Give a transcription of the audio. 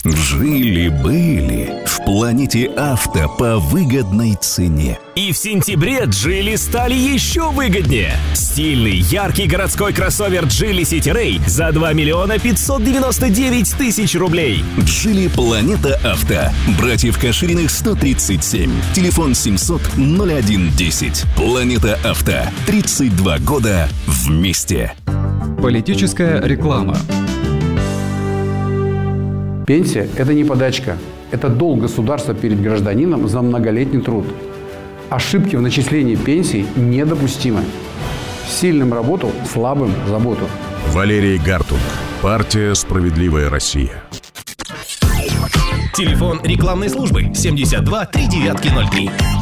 Жили-были в Планете Авто по выгодной цене. И в сентябре Джили стали еще выгоднее. Стильный, яркий городской кроссовер Geely City Ray за 2 миллиона 599 тысяч рублей. Джили Планета Авто. Братьев Кашириных 137. Телефон 700-01-10. Планета Авто. 32 года вместе. Политическая реклама. Пенсия – это не подачка. Это долг государства перед гражданином за многолетний труд. Ошибки в начислении пенсий недопустимы. Сильным работу, слабым – заботу. Валерий Гартунг. Партия «Справедливая Россия». Телефон рекламной службы 72 3903.